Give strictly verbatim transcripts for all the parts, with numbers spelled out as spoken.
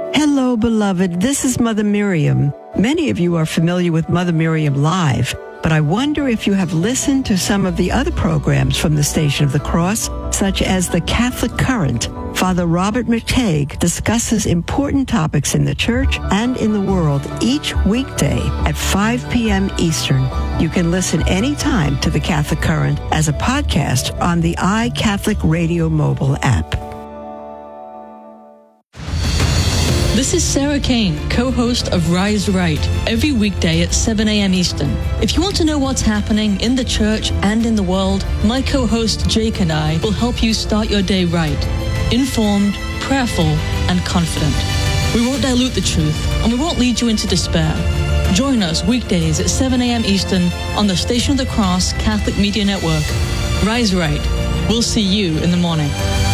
Hello, beloved. This is Mother Miriam. Many of you are familiar with Mother Miriam Live, but I wonder if you have listened to some of the other programs from the Station of the Cross, such as the Catholic Current. Father Robert McTague discusses important topics in the church and in the world each weekday at five p.m. Eastern. You can listen anytime to the Catholic Current as a podcast on the iCatholic Radio mobile app. This is Sarah Kane, co-host of Rise Right, every weekday at seven a.m. Eastern. If you want to know what's happening in the church and in the world, my co-host Jake and I will help you start your day right, informed, prayerful, and confident. We won't dilute the truth, and we won't lead you into despair. Join us weekdays at seven a.m. Eastern on the Station of the Cross Catholic Media Network. Rise Right. We'll see you in the morning.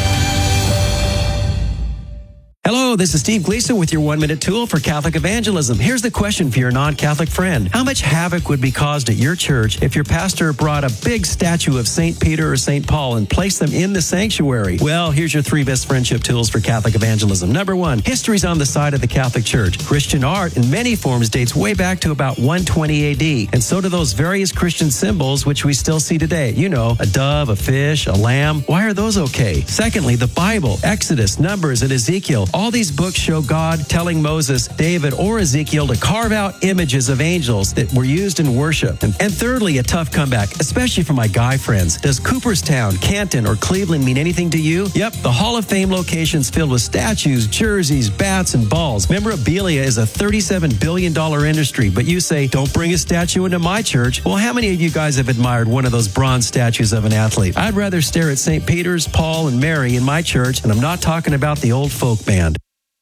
Hello, this is Steve Gleason with your one-minute tool for Catholic evangelism. Here's the question for your non-Catholic friend. How much havoc would be caused at your church if your pastor brought a big statue of Saint Peter or Saint Paul and placed them in the sanctuary? Well, here's your three best friendship tools for Catholic evangelism. Number one, history's on the side of the Catholic Church. Christian art in many forms dates way back to about one twenty A D, and so do those various Christian symbols which we still see today. You know, a dove, a fish, a lamb. Why are those okay? Secondly, the Bible, Exodus, Numbers, and Ezekiel. All these books show God telling Moses, David, or Ezekiel to carve out images of angels that were used in worship. And, and thirdly, a tough comeback, especially for my guy friends. Does Cooperstown, Canton, or Cleveland mean anything to you? Yep, the Hall of Fame location's filled with statues, jerseys, bats, and balls. Memorabilia is a thirty-seven billion dollars industry, but you say, don't bring a statue into my church. Well, how many of you guys have admired one of those bronze statues of an athlete? I'd rather stare at Saint Peter's, Paul, and Mary in my church, and I'm not talking about the old folk band.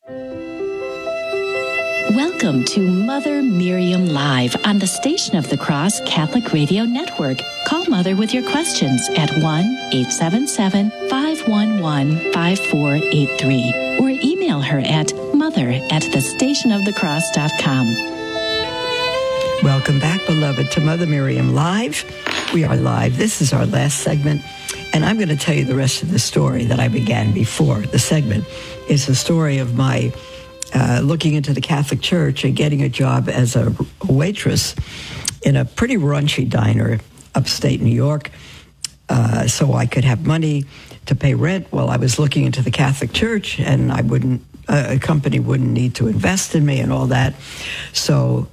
Welcome to Mother Miriam Live on the Station of the Cross Catholic Radio Network. Call Mother with your questions at one eight seven seven, five one one, five four eight three or email her at mother at the station of the cross dot com. Welcome back, beloved, to Mother Miriam Live. We are live. This is our last segment, and I'm going to tell you the rest of the story that I began before the segment. It's the story of my Uh, looking into the Catholic Church and getting a job as a waitress in a pretty raunchy diner upstate New York, uh, so I could have money to pay rent while I was looking into the Catholic Church, and I wouldn't, uh, a company wouldn't need to invest in me and all that. So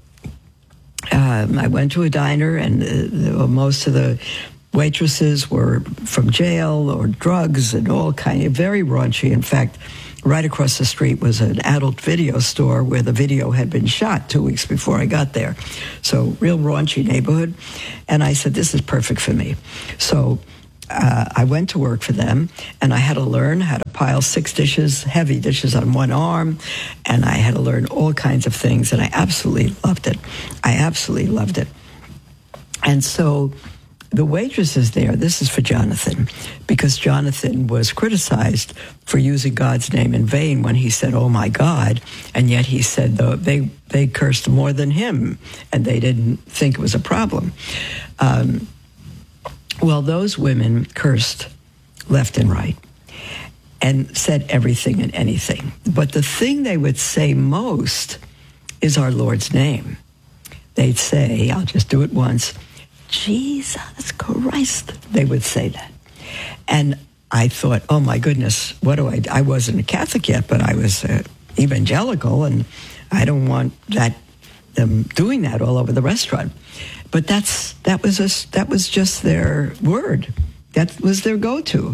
um, I went to a diner, and uh, most of the waitresses were from jail or drugs and all kind of very raunchy. In fact, right across the street was an adult video store where the video had been shot two weeks before I got there. So real raunchy neighborhood. And I said, this is perfect for me. So uh, I went to work for them, and I had to learn how to pile six dishes, heavy dishes on one arm, and I had to learn all kinds of things, and I absolutely loved it. I absolutely loved it. And so the waitresses there, this is for Jonathan, because Jonathan was criticized for using God's name in vain when he said, oh my God, and yet he said though they, they cursed more than him, and they didn't think it was a problem. Um, well, those women cursed left and right and said everything and anything. But the thing they would say most is our Lord's name. They'd say, I'll just do it once, Jesus Christ, they would say that. And I thought, oh my goodness, what do I, I wasn't a Catholic yet, but I was uh, evangelical, and I don't want that, them doing that all over the restaurant. But that's, that was a, that was just their word. That was their go-to.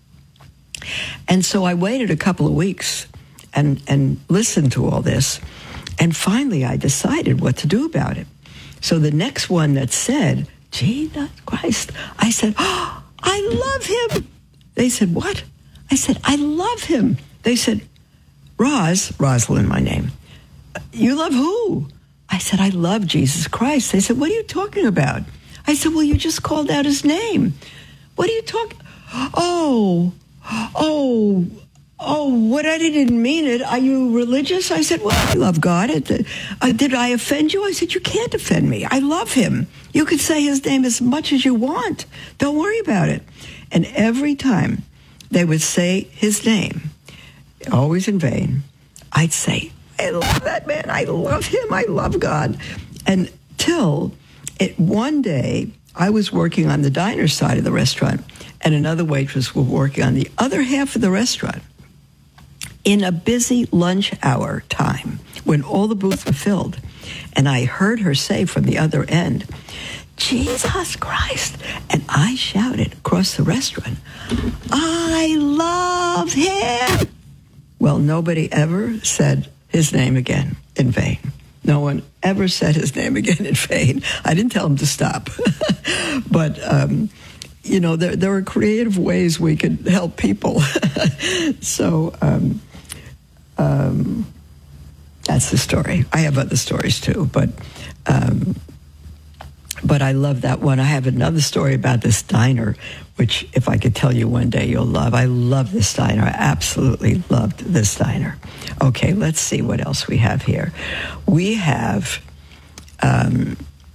And so I waited a couple of weeks and, and listened to all this. And finally I decided what to do about it. So the next one that said, Jesus Christ, I said, oh, I love him. They said, what? I said, I love him. They said, Roz, Rosalind, my name, you love who? I said, I love Jesus Christ. They said, what are you talking about? I said, well, you just called out his name. What are you talking? Oh, oh, oh, what I didn't mean it. Are you religious? I said, well, I love God. Uh, did I offend you? I said, you can't offend me. I love him. You could say his name as much as you want. Don't worry about it. And every time they would say his name, always in vain, I'd say, I love that man. I love him. I love God. And till it, one day, I was working on the diner side of the restaurant, and another waitress was working on the other half of the restaurant. In a busy lunch hour time, when all the booths were filled, and I heard her say from the other end, Jesus Christ. And I shouted across the restaurant, I love him. Well, nobody ever said his name again in vain. No one ever said his name again in vain. I didn't tell him to stop. But, um, you know, there, there are creative ways we could help people. So um, um, that's the story. I have other stories, too, but... Um, But I love that one. I have another story about this diner, which if I could tell you one day, you'll love. I love this diner. I absolutely loved this diner. Okay, let's see what else we have here. We have um,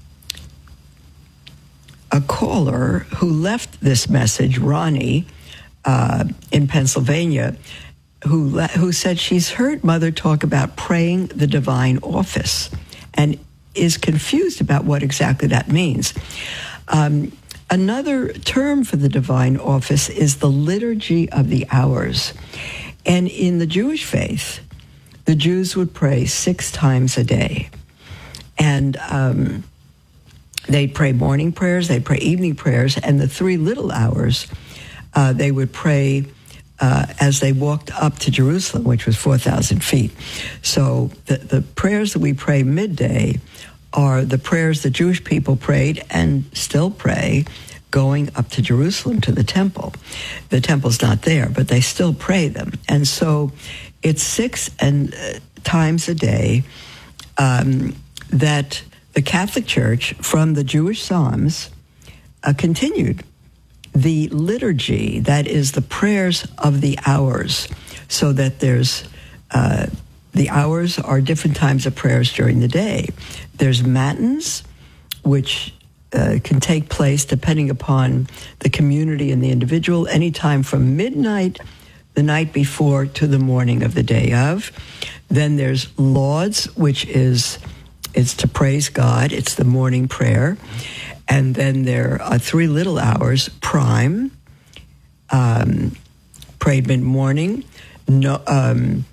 a caller who left this message, Ronnie, uh, in Pennsylvania, who le- who said she's heard Mother talk about praying the divine office, and is confused about what exactly that means. Um, another term for the divine office is the liturgy of the hours. And in the Jewish faith, the Jews would pray six times a day. And um, they'd pray morning prayers, they'd pray evening prayers, and the three little hours, uh, they would pray Uh, as they walked up to Jerusalem, which was four thousand feet. So the, the prayers that we pray midday are the prayers the Jewish people prayed and still pray going up to Jerusalem to the temple. The temple's not there, but they still pray them. And so it's six and uh, times a day um, that the Catholic Church, from the Jewish Psalms, uh, continued the liturgy, that is the prayers of the hours, so that there's, uh, the hours are different times of prayers during the day. There's matins, which uh, can take place depending upon the community and the individual, anytime from midnight the night before to the morning of the day of. Then there's lauds, which is, it's to praise God. It's the morning prayer. And then there are three little hours, prime, um, prayed mid-morning, no, um,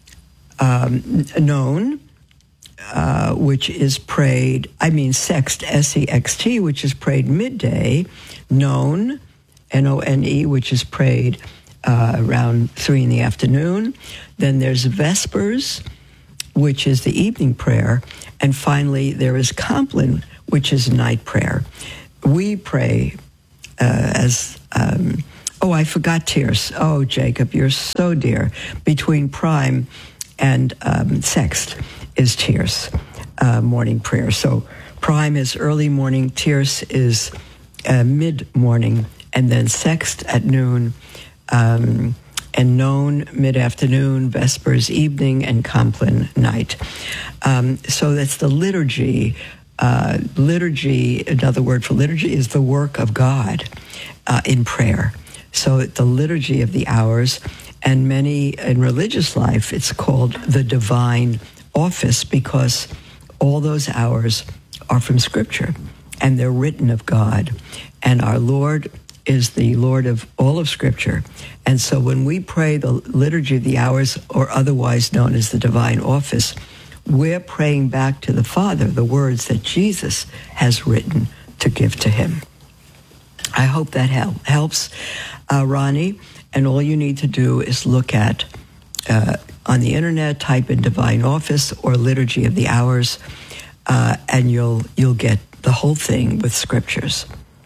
um, known, uh, which is prayed, I mean sext, S E X T, which is prayed midday, known, N O N E, which is prayed uh, around three in the afternoon. Then there's vespers, which is the evening prayer. And finally, there is Compline, which is night prayer. We pray uh, as, um, oh, I forgot Tierce. Oh, Jacob, you're so dear. Between prime and um, sext is Tierce, uh, morning prayer. So prime is early morning, Tierce is uh, mid-morning, and then sext at noon, um, and known mid-afternoon, vespers evening, and Compline night. Um, so that's the liturgy. Uh, liturgy, another word for liturgy, is the work of God uh, in prayer. So the liturgy of the hours, and many in religious life, it's called the divine office, because all those hours are from Scripture, and they're written of God. And our Lord is the Lord of all of Scripture. And so when we pray the liturgy of the hours, or otherwise known as the divine office, we're praying back to the Father the words that Jesus has written to give to him. I hope that help, helps, uh, Ronnie. And all you need to do is look at, uh, on the internet, type in Divine Office or Liturgy of the Hours, uh, and you'll you'll get the whole thing with scriptures.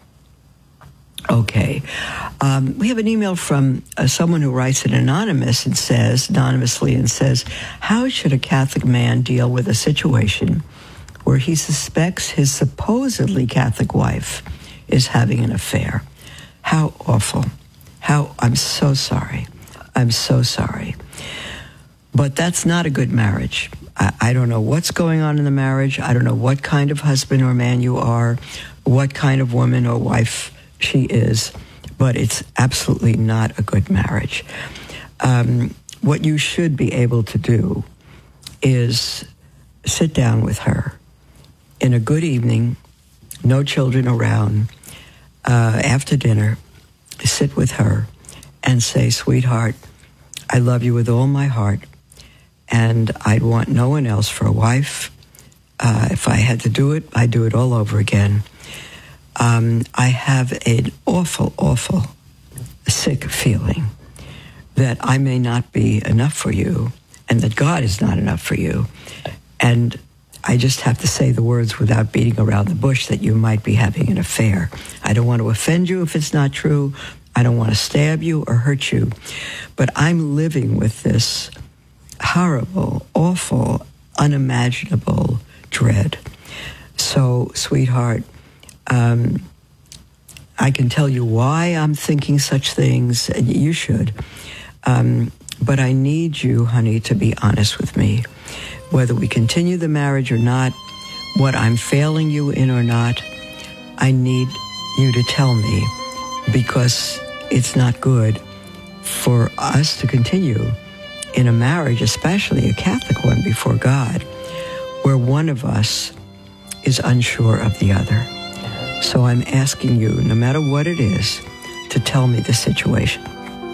Okay. Um, we have an email from uh, someone who writes it anonymous and says, anonymously and says, how should a Catholic man deal with a situation where he suspects his supposedly Catholic wife is having an affair? How awful. How, I'm so sorry. I'm so sorry. But that's not a good marriage. I, I don't know what's going on in the marriage. I don't know what kind of husband or man you are, what kind of woman or wife she is, but it's absolutely not a good marriage. Um, what you should be able to do is sit down with her in a good evening, no children around, uh, after dinner, sit with her and say, sweetheart, I love you with all my heart, and I'd want no one else for a wife. Uh, if I had to do it, I'd do it all over again. Um, I have an awful, awful sick feeling that I may not be enough for you and that God is not enough for you. And I just have to say the words without beating around the bush that you might be having an affair. I don't want to offend you if it's not true. I don't want to stab you or hurt you. But I'm living with this horrible, awful, unimaginable dread. So, sweetheart, um, I can tell you why I'm thinking such things, and you should. Um, but I need you, honey, to be honest with me. Whether we continue the marriage or not, what I'm failing you in or not, I need you to tell me, because it's not good for us to continue in a marriage, especially a Catholic one before God, where one of us is unsure of the other. So I'm asking you, no matter what it is, to tell me the situation.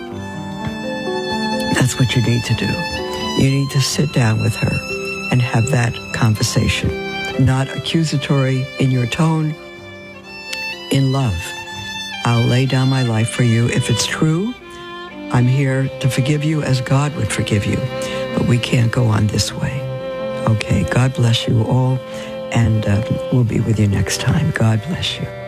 That's what you need to do. You need to sit down with her and have that conversation. Not accusatory in your tone, in love. I'll lay down my life for you. If it's true, I'm here to forgive you as God would forgive you. But we can't go on this way. Okay, God bless you all, and uh, we'll be with you next time. God bless you.